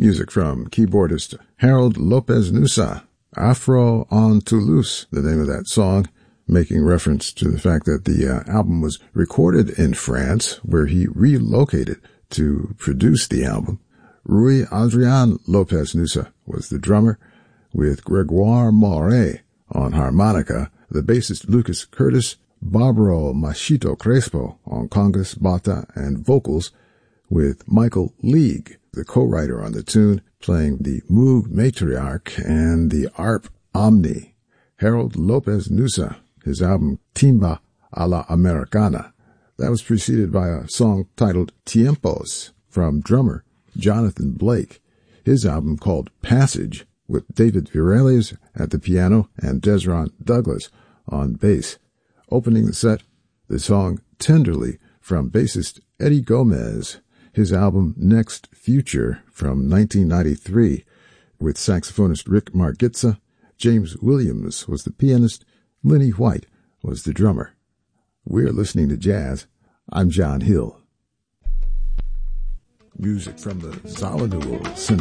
Music from keyboardist Harold Lopez Nussa, Afro on Toulouse, the name of that song, making reference to the fact that the album was recorded in France, where he relocated to produce the album. Rui Adrian Lopez Nussa was the drummer, with Gregoire Moret on harmonica, the bassist Lucas Curtis, Barbaro Machito Crespo on congas, bata, and vocals, with Michael League, the co-writer on the tune, playing the Moog Matriarch and the Arp Omni. Harold Lopez Nussa, his album Timba a la Americana. That was preceded by a song titled Tiempos from drummer Jonathan Blake, his album called Passage, with David Virelles at the piano and Desron Douglas on bass. Opening the set, the song Tenderly from bassist Eddie Gomez, his album Next Future from 1993, with saxophonist Rick Margitza. James Williams was the pianist, Lenny White was the drummer. We're listening to jazz. I'm John Hill. Music from the Xylodual Symphony.